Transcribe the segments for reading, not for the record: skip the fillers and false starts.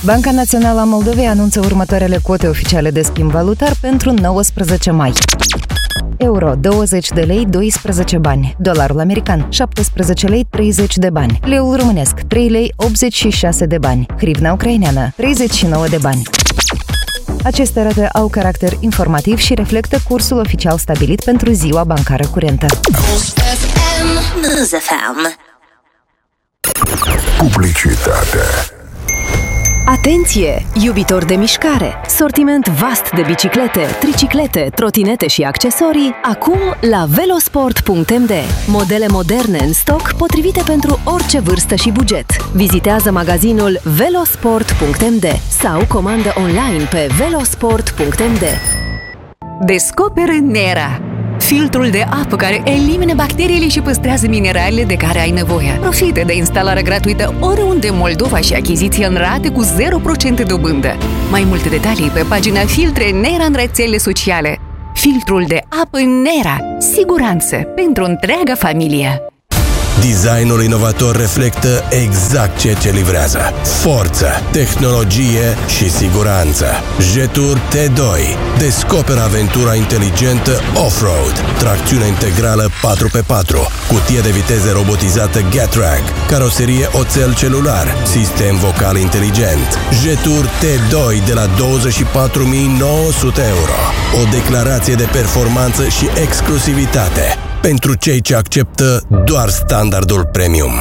Banca Națională a Moldovei anunță următoarele cote oficiale de schimb valutar pentru 19 mai. Euro 20 de lei 12 bani, dolarul american 17 lei 30 de bani, leul românesc 3 lei 86 de bani, hrivna ucraineană 39 de bani. Aceste rate au caracter informativ și reflectă cursul oficial stabilit pentru ziua bancară curentă. Publicitate. Atenție! Iubitori de mișcare! Sortiment vast de biciclete, triciclete, trotinete și accesorii, acum la velosport.md. Modele moderne în stoc, potrivite pentru orice vârstă și buget. Vizitează magazinul velosport.md sau comandă online pe velosport.md. Descoperă Nera, filtrul de apă care elimină bacteriile și păstrează mineralele de care ai nevoie. Profită de instalare gratuită oriunde în Moldova și achiziție în rate cu 0% dobândă. Mai multe detalii pe pagina Filtre Nera în rețelele sociale. Filtrul de apă Nera. Siguranță pentru întreaga familie. Designul inovator reflectă exact ceea ce livrează: forță, tehnologie și siguranță. Jetour T2 descoperă aventura inteligentă off-road, tracțiune integrală 4x4, cutie de viteze robotizată Getrack, caroserie oțel celular, sistem vocal inteligent. Jetour T2 de la 24.900 euro. O declarație de performanță și exclusivitate pentru cei ce acceptă doar standardul premium.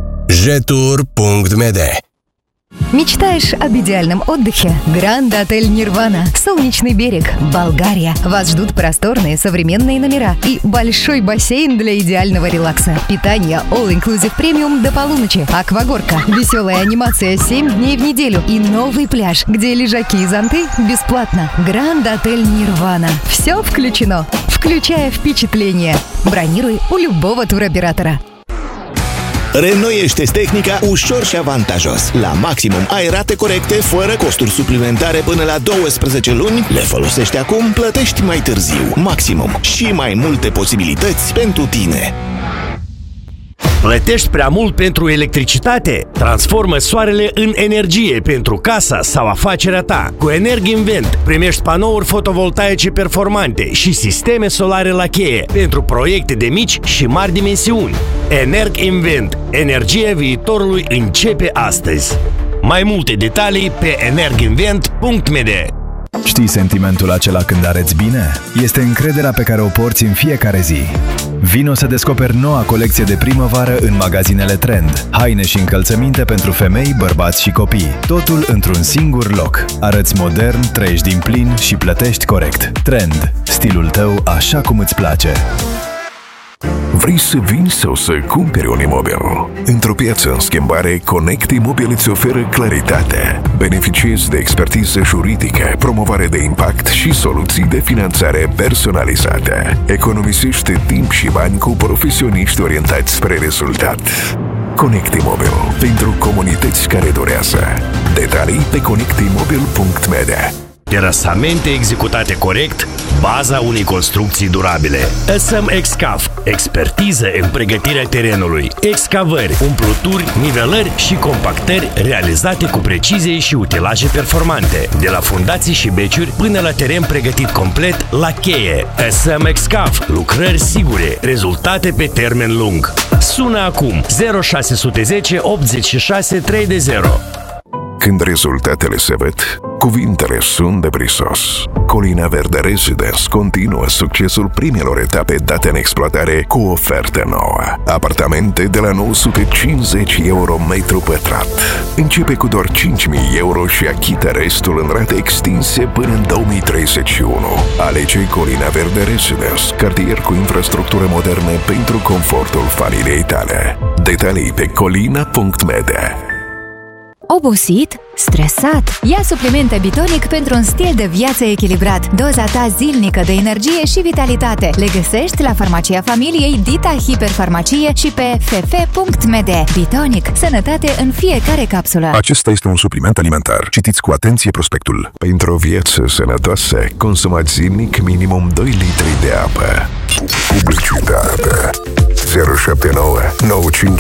Jetour.md. Мечтаешь об идеальном отдыхе? Гранд Отель Нирвана, Солнечный берег, Болгария. Вас ждут просторные современные номера и большой бассейн для идеального релакса. Питание All-Inclusive Premium до полуночи, аквагорка, веселая анимация 7 дней в неделю и новый пляж, где лежаки и зонты бесплатно. Гранд Отель Нирвана. Все включено, включая впечатление. Бронируй у любого туроператора. Reînnoiește-ți tehnica ușor și avantajos. La Maximum ai rate corecte, fără costuri suplimentare până la 12 luni. Le folosești acum, plătești mai târziu. Maximum. Și mai multe posibilități pentru tine. Plătești prea mult pentru electricitate? Transformă soarele în energie pentru casa sau afacerea ta. Cu EnergInvent primești panouri fotovoltaice performante și sisteme solare la cheie pentru proiecte de mici și mari dimensiuni. EnergInvent. Energia viitorului începe astăzi. Mai multe detalii pe energinvent.md. Știi sentimentul acela când arăți bine? Este încrederea pe care o porți în fiecare zi. Vino să descoperi noua colecție de primăvară în magazinele Trend. Haine și încălțăminte pentru femei, bărbați și copii. Totul într-un singur loc. Arăți modern, trăiești din plin și plătești corect. Trend. Stilul tău așa cum îți place. Vrei să vinzi sau să cumperi un imobil? Într-o piață în schimbare, Connect Imobil îți oferă claritate. Beneficiezi de expertiză juridică, promovare de impact și soluții de finanțare personalizate. Economisește timp și bani cu profesioniști orientați spre rezultat. Connect Imobil. Pentru comunități care durează. Detalii pe connectimobil.md. Terasamente executate corect, baza unei construcții durabile. SM Excaf, expertiză în pregătirea terenului. Excavări, umpluturi, nivelări și compactări realizate cu precizie și utilaje performante. De la fundații și beciuri până la teren pregătit complet la cheie. SM Excaf, lucrări sigure, rezultate pe termen lung. Sună acum 0610 86 320. Când rezultatele se văd, cuvintele sunt de prisos. Colina Verde Residence continuă succesul primelor etape date în exploatare cu o ofertă nouă. Apartamente de la 950 euro metru pătrat. Începe cu doar 5.000 euro și achită restul în rate extinse până în 2031. Alege Colina Verde Residence, cartier cu infrastructură modernă pentru confortul familiei tale. Detalii pe colina.md. Obosit? Stresat? Ia suplimente Bitonic pentru un stil de viață echilibrat. Doza ta zilnică de energie și vitalitate. Le găsești la Farmacia Familiei, Dita Hiperfarmacie și pe ff.md. Bitonic. Sănătate în fiecare capsulă. Acesta este un supliment alimentar. Citiți cu atenție prospectul. Pentru o viață sănătoasă, consumați zilnic minimum 2 litri de apă. Publicitate. 079 95